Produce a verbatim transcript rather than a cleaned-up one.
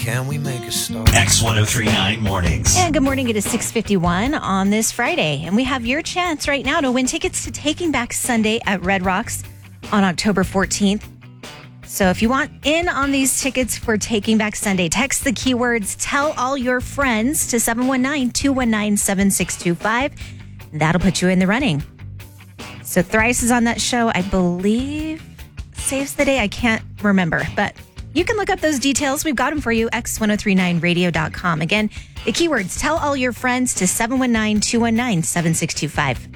Can we make a start? X ten thirty-nine Mornings. And good morning. It is six fifty-one on this Friday. And we have your chance right now to win tickets to Taking Back Sunday at Red Rocks on October fourteenth. So if you want in on these tickets for Taking Back Sunday, text the keywords "tell all your friends" to seven one nine, two one nine, seven six two five. That'll put you in the running. So Thrice is on that show, I believe. Saves the day. I can't remember, but you can look up those details. We've got them for you. X ten thirty-nine radio dot com. Again, the keywords, tell all your friends to seven one nine, two one nine, seven six two five.